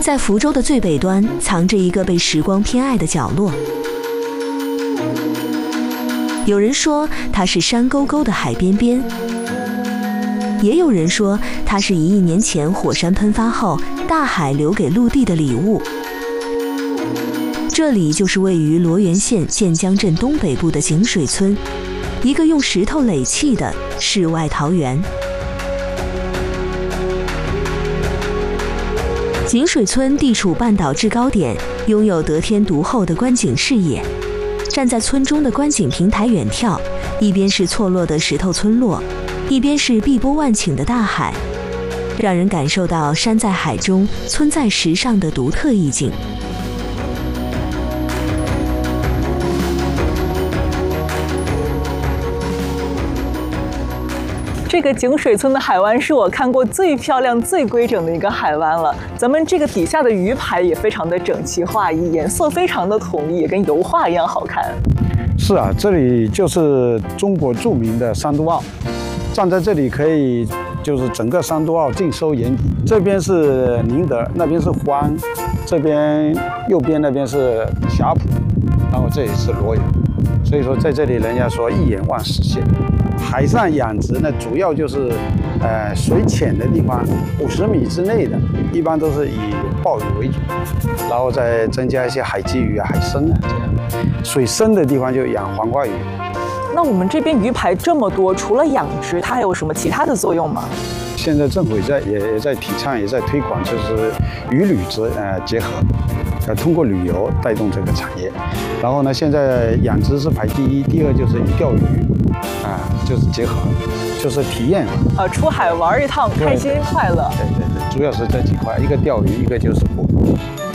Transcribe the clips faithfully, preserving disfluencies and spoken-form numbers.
在福州的最北端，藏着一个被时光偏爱的角落。有人说它是山沟沟的海边边，也有人说它是一亿年前火山喷发后，大海留给陆地的礼物。这里就是位于罗源县建江镇东北部的井水村，一个用石头垒砌的世外桃源。井水村地处半岛制高点，拥有得天独厚的观景视野。站在村中的观景平台远眺，一边是错落的石头村落，一边是碧波万顷的大海，让人感受到山在海中，村在石上的独特意境。 这个井水村的海湾是我看过最漂亮、最规整的一个海湾了。咱们这个底下的鱼排也非常的整齐划一，颜色非常的统一，跟油画一样好看。 是啊，这里就是中国著名的三都澳，站在这里可以就是整个三都澳尽收眼底。这边是宁德，那边是欢，这边右边那边是霞浦，然后这里是罗源。所以说在这里人家说一眼望实现。海上养殖呢，主要就是，呃，水浅的地方，五十米之内的，一般都是以鲍鱼为主，然后再增加一些海鲫鱼啊、海参啊这样。水深的地方就养黄花鱼。 那我们这边鱼排这么多，除了养殖，它还有什么其他的作用吗？ 现在政府也在也也在提倡，也在推广，就是渔旅之呃结合。呃，通过旅游带动这个产业，然后呢，现在养殖是排第一，第二就是以钓鱼，啊，就是结合，就是体验。 呃，出海玩一趟，开心快乐。 对对对，主要是这几块，一个钓鱼，一个就是捕鱼。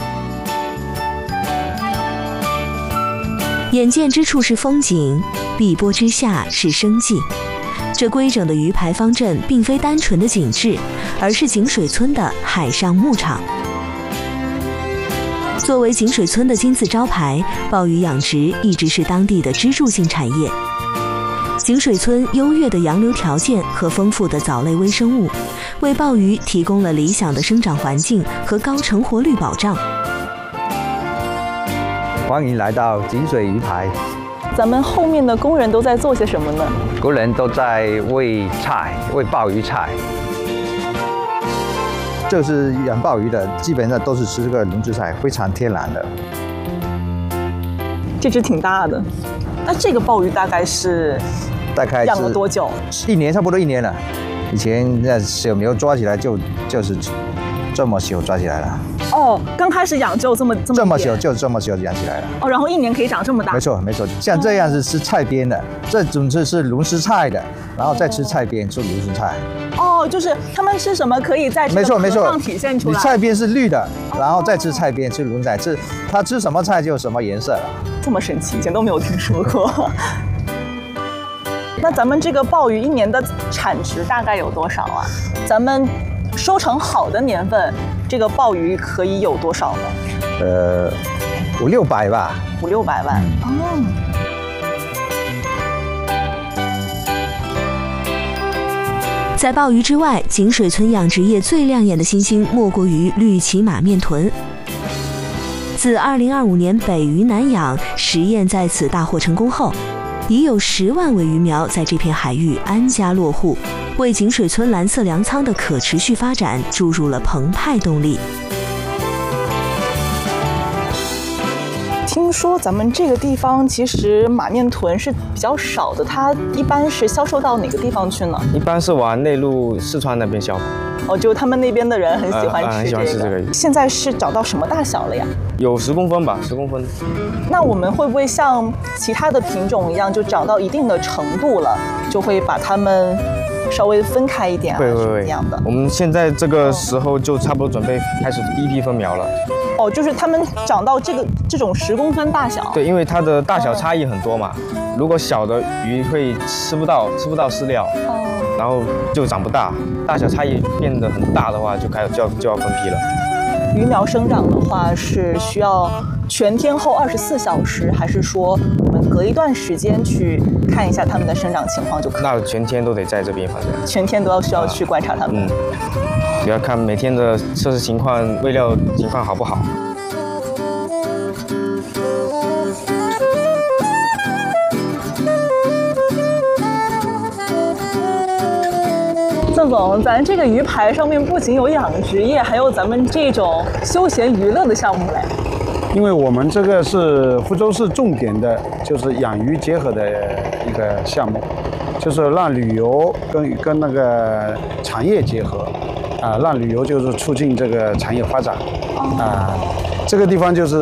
眼见之处是风景，碧波之下是生计。这规整的鱼排方阵并非单纯的景致，而是井水村的海上牧场。作为井水村的金字招牌，鲍鱼养殖一直是当地的支柱性产业。井水村优越的洋流条件和丰富的藻类微生物，为鲍鱼提供了理想的生长环境和高成活率保障。 欢迎来到井水鱼排。 咱们后面的工人都在做些什么呢？ 工人都在喂菜，喂鲍鱼菜。这是养鲍鱼的，基本上都是吃这个龙枝菜，非常天然的。 这只挺大的，那这个鲍鱼大概是大概养了多久？ 一年，差不多一年了。以前那小苗抓起来就就是这么小抓起来了。 哦，刚开始养就这么这么这么小，就这么小养起来了。 哦，然后一年可以长这么大。 没错没错，像这样是吃菜边的，这种是龙虱菜的，然后再吃菜边，吃龙虱菜。 哦，就是他们吃什么可以在这个壳上体现出来。 你菜边是绿的，然后再吃菜边，吃龙菜，吃它吃什么菜就什么颜色了。 这么神奇，以前都没有听说过。那咱们这个鲍鱼一年的产值大概有多少啊？咱们收成好的年份，这个鲍鱼可以有多少呢？ 呃，五六百吧。 五六百万。嗯、哦。 在鲍鱼之外，井水村养殖业最亮眼的新星莫过于绿鳍马面豚。自二零二五年北鱼南养实验在此大获成功后，已有十万尾鱼苗在这片海域安家落户，为井水村蓝色粮仓的可持续发展注入了澎湃动力。 听说咱们这个地方其实马面豚是比较少的，它一般是销售到哪个地方去呢？ 一般是往内陆四川那边销。 哦，就他们那边的人很喜欢吃这个。呃、 很喜欢吃这个。 现在是找到什么大小了呀？ 有十公分吧，十公分。 那我们会不会像其他的品种一样，就长到一定的程度了，就会把它们稍微分开一点啊？ 会会会。 这样的。 我们现在这个时候就差不多准备开始第一批分苗了。 哦，就是它们长到这个这种十公分大小。 对，因为它的大小差异很多嘛。如果小的鱼会吃不到吃不到饲料，哦，然后就长不大。大小差异变得很大的话，就开始就要就要分批了。 鱼苗生长的话是需要全天候二十四小时，还是说我们隔一段时间去看一下它们的生长情况就可以？ 那全天都得在这边，反正全天都要需要去观察它们。 嗯。 主要看每天的测试情况、喂料情况好不好。 郑总，咱这个鱼排上面不仅有养殖业，还有咱们这种休闲娱乐的项目嘞。 因为我们这个是福州市重点的，就是养鱼结合的一个项目，就是让旅游跟跟那个产业结合，啊，让旅游就是促进这个产业发展，啊，这个地方就是，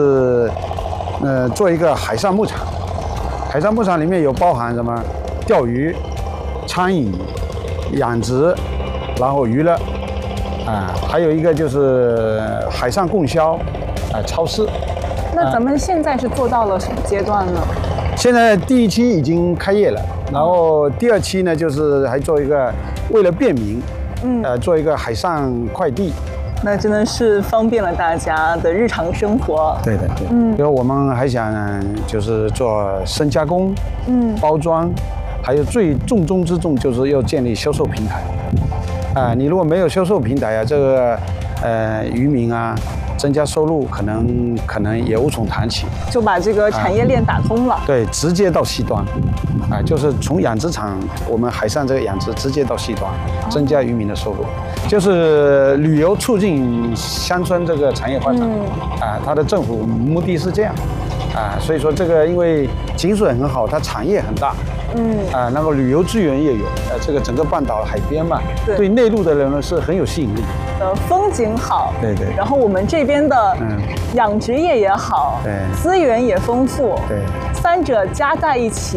呃，做一个海上牧场，海上牧场里面有包含什么钓鱼、餐饮、养殖，然后娱乐，啊，还有一个就是海上供销，啊，超市。 那咱们现在是做到了什么阶段呢？ 现在第一期已经开业了，然后第二期呢，就是还做一个，为了便民，嗯，呃，做一个海上快递。 那真的是方便了大家的日常生活。 对的，对。嗯，因为我们还想就是做深加工，嗯，包装，还有最重中之重就是要建立销售平台。啊、呃，你如果没有销售平台啊，这个呃渔民啊。增加收入可能可能也无从谈起， 就把这个产业链打通了。 啊、对，直接到西端，啊、呃，就是从养殖场，我们海上这个养殖直接到西端，增加渔民的收入，就是旅游促进乡村这个产业发展。嗯、啊，它的政府目的是这样，啊，所以说这个因为井水很好，它产业很大。嗯啊，那个旅游资源也有，呃，这个整个半岛海边嘛，对，对内陆的人呢是很有吸引力。 呃，风景好， 对对。 然后我们这边的养殖业也好， 对， 资源也丰富， 对， 三者加在一起。